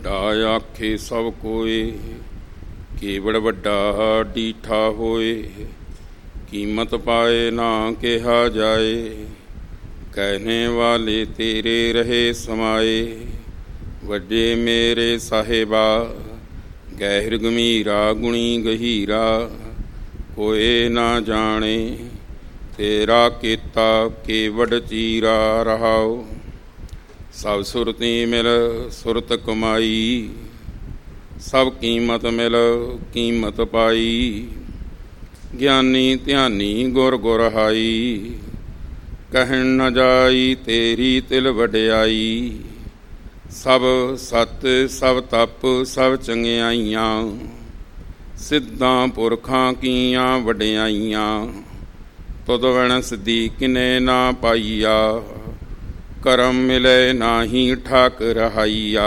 ਵੱਡਾ ਆਖੇ ਸਭ ਕੋਏ, ਕੇਵੜ ਵੱਡਾ ਡੀਠਾ ਹੋਏ। ਕੀਮਤ ਪਾਏ ਨਾ ਕਿਹਾ ਜਾਏ, ਕਹਿਣੇ ਵਾਲੇ ਤੇਰੇ ਰਹੇ ਸਮਾਏ। ਵੱਡੇ ਮੇਰੇ ਸਾਹਿਬਾ, ਗਹਿਰ ਗੰਭੀਰਾ ਗੁਣੀ ਗਹੀਰਾ। ਕੋਏ ਨਾ ਜਾਣੇ ਤੇਰਾ ਕੀਤਾ ਕੇਵੜ ਚੀਰਾ ਰਹਾਓ। ਸਭ ਸੁਰਤੀ ਮਿਲ ਸੁਰਤ ਕਮਾਈ, ਸਭ ਕੀਮਤ ਮਿਲ ਕੀਮਤ ਪਾਈ। ਗਿਆਨੀ ਧਿਆਨੀ ਗੁਰ ਗੁਰ ਹਾਈ, ਕਹਿਣ ਨ ਜਾਈ ਤੇਰੀ ਤਿਲ ਵਡਿਆਈ। ਸਭ ਸੱਤ ਸਭ ਤਪ ਸਭ ਚੰਗਿਆਈਆਂ, ਸਿੱਧਾਂ ਪੁਰਖਾਂ ਕੀਆਂ ਵਡਿਆਈਆਂ। ਤੁਧ ਵਣ ਸਿੱਧੀ ਕਿਨੇ ਨਾ ਪਾਈਆ, ਕਰਮ ਮਿਲੇ ਨਾਹੀ ਠਾਕ ਰਹਾਈਆ।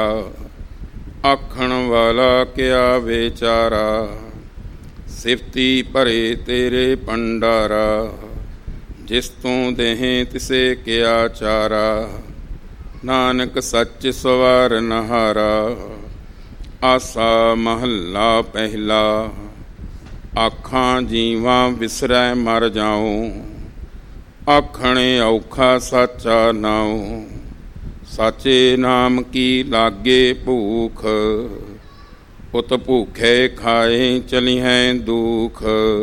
ਆਖਣ ਵਾਲਾ ਕਿਆ ਵਿਚਾਰਾ, ਸਿਫਤੀ ਭਰੇ ਤੇਰੇ ਭੰਡਾਰਾ। ਜਿਸ ਤੂੰ ਦੇਹੀਂ ਤਿਸੇ ਕਿਆ ਚਾਰਾ, ਨਾਨਕ ਸੱਚ ਸਵਾਰ ਨਹਾਰਾ। ਆਸਾ ਮਹੱਲਾ ਪਹਿਲਾ, ਆਖਾਂ ਜੀਵਾਂ ਵਿਸਰੈ ਮਰ ਜਾਉ। ਆਖਣੇ ਔਖਾ ਸਾਚਾ ਨਾਉ, ਸਾਚੇ ਨਾਮ ਕੀ ਲਾਗੇ ਭੂਖ। ਪੁੱਤ ਭੂਖੇ ਖਾਏ ਚਲਿਹੈ ਦੁਖ,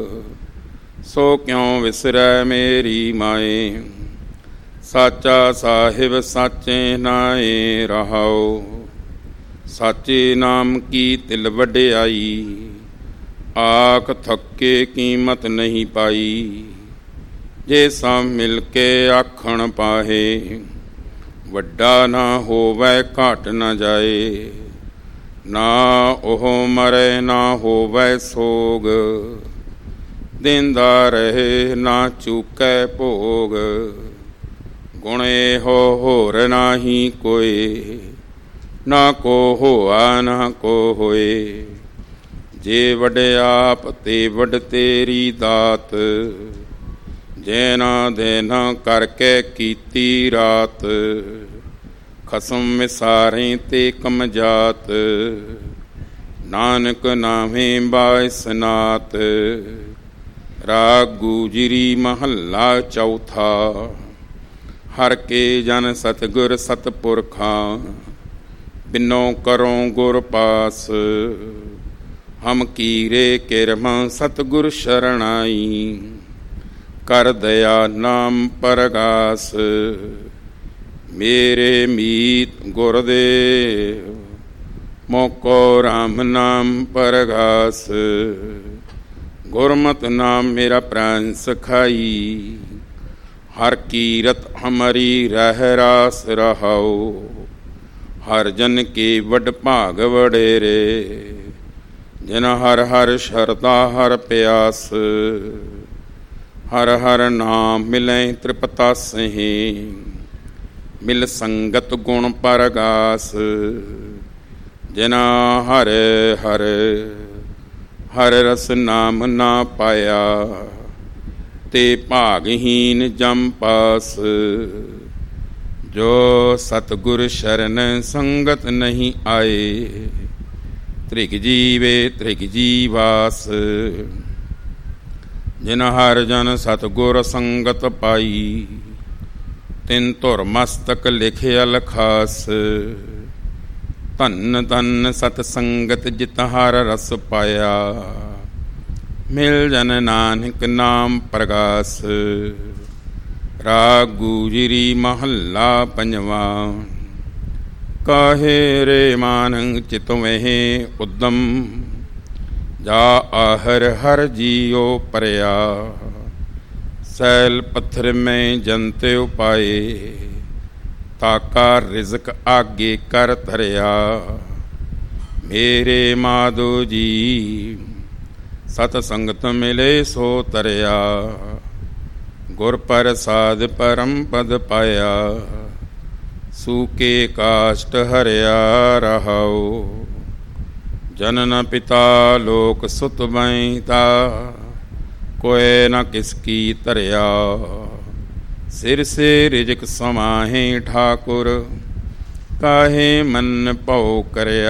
ਸੋ ਕਿਉ ਵਿਸਰੈ ਮੇਰੀ ਮਾਏ। ਸਾਚਾ ਸਾਹਿਬ ਸਾਚੇ ਨਾਏ ਰਹਾਉ, ਸਾਚੇ ਨਾਮ ਕੀ ਤਿਲ ਵਡਿਆਈ। ਆਖ ਥੱਕੇ ਕੀਮਤ ਨਹੀਂ ਪਾਈ, ਜੇ ਸਭ ਮਿਲ ਕੇ ਆਖਣ ਪਾਹੇ। ਵੱਡਾ ਨਾ ਹੋਵੈ ਘਾਟ ਨਾ ਜਾਏ, ਨਾ ਉਹ ਮਰੇ ਨਾ ਹੋਵੈ ਸੋਗ। ਦਿੰਦਾ ਰਹੇ ਨਾ ਚੂਕੈ ਭੋਗ, ਗੁਣੇ ਹੋ ਹੋਰ ਨਾਹੀ ਕੋਏ। ਨਾ ਕੋ ਹੋਆ ਨਾ ਕੋ ਹੋਏ, ਜੇ ਵਡਿਆਪ ਤੇ ਵਡ ਤੇਰੀ ਦਾਤ। ਜੇ ਨਾ ਦੇਨਾ ਕਰਕੇ ਕੀਤੀ ਰਾਤ, ਖਸਮ ਵਿਸਾਰੇ ਤੇ ਕਮਜਾਤ। ਨਾਨਕ ਨਾਵੇਂ ਬਾਇਸਨਾਤ, ਰਾਗ ਗੁਜਰੀ ਮਹੱਲਾ ਚੌਥਾ। ਹਰ ਕੇ ਜਨ ਸਤਿਗੁਰ ਸਤਪੁਰਖਾਂ, ਬਿਨੋ ਕਰੋ ਗੁਰ ਪਾਸ। ਹਮ ਕੀਰੇ ਕਿਰਮਾ ਸਤਿਗੁਰ ਸ਼ਰਣਾਈ, ਕਰ ਦਇਆ ਨਾਮ ਪਰਗਾਸ। ਮੇਰੇ ਮੀਤ ਗੁਰਦੇਵ, ਮੋਕੋ ਰਾਮ ਨਾਮ ਪਰਗਾਸ। ਗੁਰਮਤਿ ਨਾਮ ਮੇਰਾ ਪ੍ਰਾਨ ਸਖਾਈ, ਹਰ ਕੀਰਤ ਹਮਾਰੀ ਰਹਿ ਰਾਸ ਰਹਾਉ। ਹਰ ਜਨ ਕੇ ਵਡ ਭਾਗ ਵਡੇਰੇ, ਜਿਨ ਹਰ ਹਰ ਸ਼ਰਧਾ ਹਰ ਪਿਆਸ। ਹਰ ਹਰ ਨਾਮ ਮਿਲੈ ਤ੍ਰਿਪਤਾਸਹਿ, ਮਿਲ ਸੰਗਤ ਗੁਣ ਪਰਗਾਸ। ਜਿਨਾ ਹਰ ਹਰ ਹਰ ਰਸ ਨਾਮ ਨਾ ਪਾਇਆ, ਤੇ ਭਾਗਹੀਨ ਜਮ ਪਾਸ। ਜੋ ਸਤਿਗੁਰ ਸ਼ਰਨ ਸੰਗਤ ਨਹੀਂ ਆਏ, ਤ੍ਰਿਗ ਜੀਵੇ ਤ੍ਰਿਗ ਜੀਵਾਸ। ਜਿਨ ਹਰ ਜਨ ਸਤਿਗੁਰ ਸੰਗਤ ਪਾਈ, ਤਿਨ ਧੁਰ ਮਸਤਕ ਲਿਖਿਆ ਲਖਾਸ। ਧੰਨ ਧੰਨ ਸਤ ਸੰਗਤ ਜਿਤ ਹਰ ਰਸ ਪਾਇਆ, ਮਿਲ ਜਨ ਨਾਨਕ ਨਾਮ ਪਰਗਾਸ। ਰਾਗ ਗੁਜਰੀ ਮਹੱਲਾ ਪੰਜਵਾ। ਕਾਹੇ ਰੇ ਮਾਨੰ ਚਿਤਵਹਿ ਉਦਮ, ਜਾ ਆਹਰ ਹਰ ਜੀਉ ਪਰਿਆ। ਸੈਲ ਪੱਥਰ ਮੈਂ ਜਨਤੇ ਉਪਾਏ, ਤਾਕਾ ਰਿਜ਼ਕ ਆਗੇ ਕਰ ਧਰਿਆ। ਮੇਰੇ ਮਾਧੋ ਜੀ ਸਤ ਸੰਗਤ ਮਿਲੇ ਸੋ ਤਰਿਆ, ਗੁਰ ਪ੍ਰਸਾਦ ਪਰਮ ਪਦ ਪਾਇਆ। ਸੂਕੇ ਕਾਸ਼ਟ ਹਰਿਆ ਰਹਾਉ, ਜਨਨ ਪਿਤਾ ਲੋਕ ਸੁਤ ਬੈਤਾ। ਕੋਇ ਨ ਕਿਸ ਕੀ ਧਰਿਆ, ਸਿਰ ਸੇ ਰਿਜਕ ਸਮਾਹੇ ਠਾਕੁਰ। ਕਾਹੇ ਮਨ ਭਉ ਕਰਿਆ,